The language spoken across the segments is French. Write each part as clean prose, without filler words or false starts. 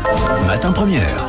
Matin Première.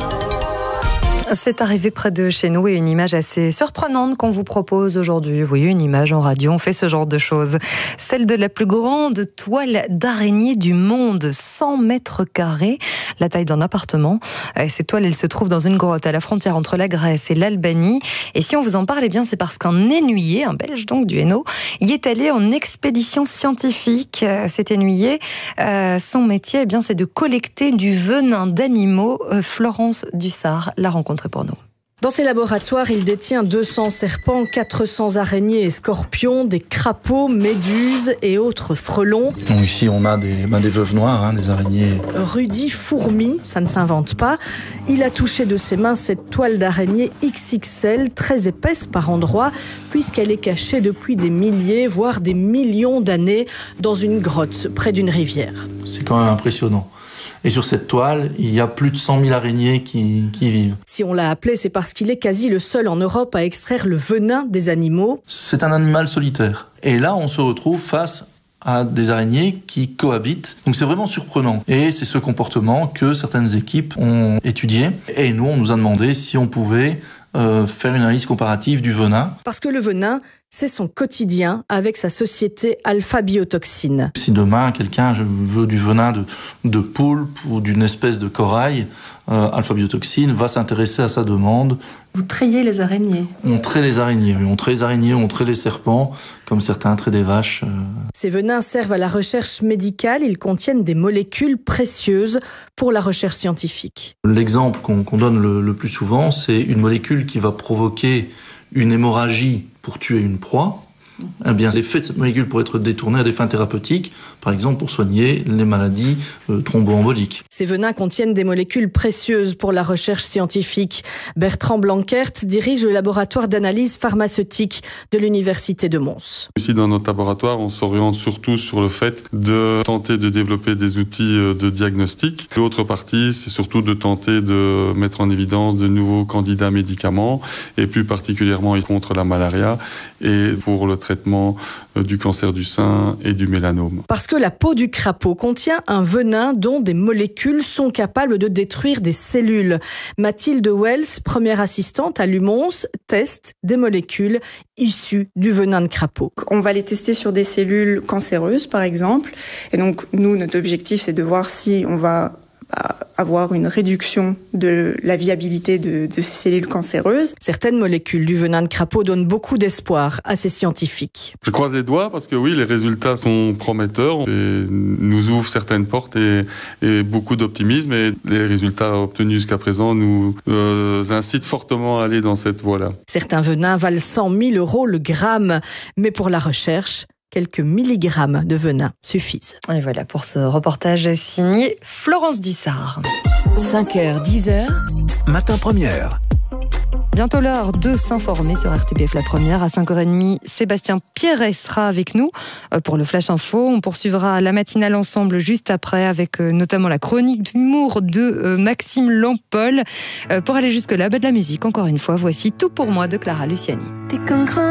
C'est arrivé près de chez nous et une image assez surprenante qu'on vous propose aujourd'hui. Oui, une image en radio, on fait ce genre de choses. Celle de la plus grande toile d'araignée du monde, 100 mètres carrés, la taille d'un appartement. Cette toile, elle se trouve dans une grotte à la frontière entre la Grèce et l'Albanie. Et si on vous en parle, eh bien, c'est parce qu'un énuyer, un Belge donc du Hainaut, y est allé en expédition scientifique. Cet énuyer, son métier, eh bien, c'est de collecter du venin d'animaux. Florence Dussart l'a rencontré pour nous. Dans ses laboratoires, il détient 200 serpents, 400 araignées et scorpions, des crapauds, méduses et autres frelons. Donc ici, on a des veuves noires, des araignées. Rudy Fourmi, ça ne s'invente pas. Il a touché de ses mains cette toile d'araignée XXL, très épaisse par endroits, puisqu'elle est cachée depuis des milliers, voire des millions d'années, dans une grotte près d'une rivière. C'est quand même impressionnant. Et sur cette toile, il y a plus de 100 000 araignées qui vivent. Si on l'a appelé, c'est parce qu'il est quasi le seul en Europe à extraire le venin des animaux. C'est un animal solitaire. Et là, on se retrouve face à des araignées qui cohabitent. Donc c'est vraiment surprenant. Et c'est ce comportement que certaines équipes ont étudié. Et nous, on nous a demandé si on pouvait faire une analyse comparative du venin. Parce que le venin, c'est son quotidien avec sa société Alpha Biotoxine. Si demain, quelqu'un veut du venin de poulpe ou d'une espèce de corail, Alpha Biotoxine va s'intéresser à sa demande. Vous trayez les araignées? On traie les araignées, oui. On traie les araignées, on traie les serpents, comme certains traient des vaches. Ces venins servent à la recherche médicale. Ils contiennent des molécules précieuses pour la recherche scientifique. L'exemple qu'on donne le plus souvent, c'est une molécule qui va provoquer une hémorragie pour tuer une proie. Eh bien, l'effet de cette molécule pourrait être détourné à des fins thérapeutiques, par exemple pour soigner les maladies thromboemboliques. Ces venins contiennent des molécules précieuses pour la recherche scientifique. Bertrand Blankert dirige le laboratoire d'analyse pharmaceutique de l'Université de Mons. Ici, dans notre laboratoire, on s'oriente surtout sur le fait de tenter de développer des outils de diagnostic. L'autre partie, c'est surtout de tenter de mettre en évidence de nouveaux candidats médicaments, et plus particulièrement contre la malaria et pour le traitement du cancer du sein et du mélanome. Parce que la peau du crapaud contient un venin dont des molécules sont capables de détruire des cellules. Mathilde Wells, première assistante à l'UMONS, teste des molécules issues du venin de crapaud. On va les tester sur des cellules cancéreuses, par exemple. Et donc, nous, notre objectif, c'est de voir si on va avoir une réduction de la viabilité de ces cellules cancéreuses. Certaines molécules du venin de crapaud donnent beaucoup d'espoir à ces scientifiques. Je croise les doigts parce que oui, les résultats sont prometteurs et nous ouvrent certaines portes et beaucoup d'optimisme. Et les résultats obtenus jusqu'à présent nous incitent fortement à aller dans cette voie-là. Certains venins valent 100 000 € le gramme, mais pour la recherche, quelques milligrammes de venin suffisent. Et voilà pour ce reportage signé Florence Dussart. 5h, 10h. Matin Première. Bientôt l'heure de s'informer sur RTBF La Première. À 5h30, Sébastien Pierret sera avec nous pour le Flash Info. On poursuivra la matinale ensemble juste après avec notamment la chronique d'humour de Maxime Lampol. Pour aller jusque-là, de la musique, encore une fois, voici Tout pour moi de Clara Luciani.